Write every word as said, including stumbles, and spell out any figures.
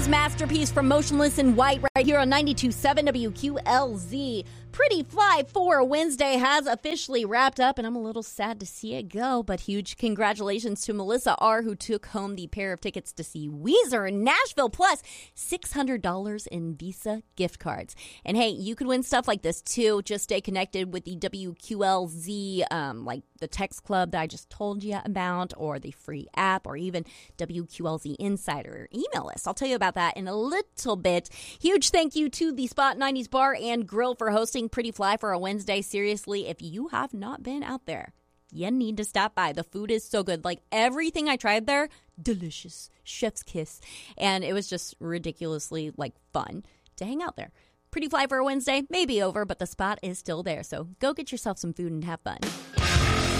His masterpiece from Motionless in White right here on ninety-two point seven W Q L Z. Pretty Fly for Wednesday has officially wrapped up, and I'm a little sad to see it go, but huge congratulations to Melissa R., who took home the pair of tickets to see Weezer in Nashville, plus six hundred dollars in Visa gift cards. And hey, you could win stuff like this too. Just stay connected with the W Q L Z, um, like the text club that I just told you about, or the free app, or even W Q L Z Insider email list. I'll tell you about that in a little bit. Huge thank you to the Spot nineties Bar and Grill for hosting Pretty Fly for a Wednesday. Seriously, if you have not been out there, you need to stop by. The food is so good. Like, everything I tried there, delicious. Chef's kiss. And it was just ridiculously, like, fun to hang out there. Pretty Fly for a Wednesday may be over, but the Spot is still there. So go get yourself some food and have fun.